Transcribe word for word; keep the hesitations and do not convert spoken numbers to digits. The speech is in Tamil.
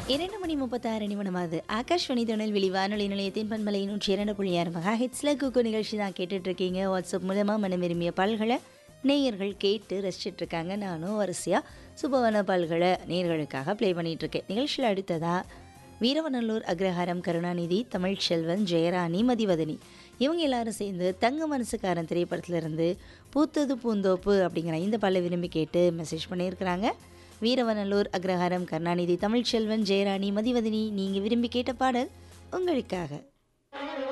இரண்டு மணி முப்பத்தாறு நிமிடமாவது ஆகாஷ்வாணி திருநெல்வேலி வானொலி நிலையத்தின் பண்பலை நூற்றி இரண்டு புள்ளி ஆறு மகா ஹெட்ஸில் குக்கு நிகழ்ச்சி தான் கேட்டுட்ருக்கீங்க. வாட்ஸ்அப் மூலமாக மனம் விரும்பிய பால்களை நேயர்கள் கேட்டு ரசிச்சிட்ருக்காங்க. நானும் வரிசையாக சுபவன பால்களை நேயர்களுக்காக ப்ளே பண்ணிகிட்ருக்கேன். நிகழ்ச்சியில் அடுத்ததாக வீரவநல்லூர் அக்ரஹாரம் கருணாநிதி, தமிழ்ச்செல்வன், ஜெயராணி, மதிவதனி இவங்க எல்லாரும் சேர்ந்து தங்க மனசுக்காரன் திரைப்படத்திலிருந்து பூத்தது பூந்தோப்பு அப்படிங்கிற இந்த பாலை விரும்பி கேட்டு மெசேஜ் பண்ணியிருக்கிறாங்க. வீரவநல்லூர் அக்ரஹாரம் கருணாநிதி, தமிழ்ச்செல்வன், ஜெயராணி, மதிவதனி நீங்கள் விரும்பி கேட்ட பாடல் உங்களுக்காக.